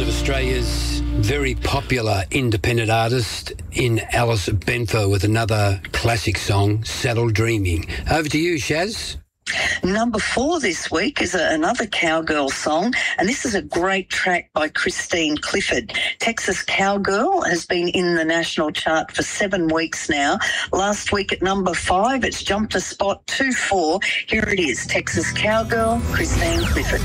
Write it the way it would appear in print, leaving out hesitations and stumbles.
one of Australia's very popular independent artists in Alice Benfer with another classic song, Saddle Dreaming. Over to you, Shaz. Number 4 this week is another cowgirl song, and this is a great track by Christine Clifford. Texas Cowgirl has been in the national chart for 7 weeks now. Last week at number 5, it's jumped a spot to 4. Here it is, Texas Cowgirl, Christine Clifford.